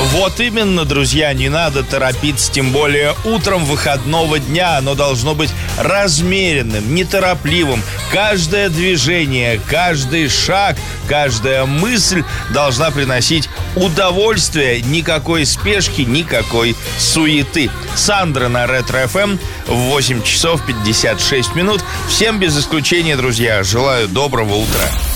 Вот именно, друзья, не надо торопиться, тем более утром выходного дня. Оно должно быть размеренным, неторопливым. Каждое движение, каждый шаг, каждая мысль должна приносить удовольствие. Никакой спешки, никакой суеты. Сандра на Ретро-ФМ в 8 часов 56 минут. Всем без исключения, друзья, желаю доброго утра.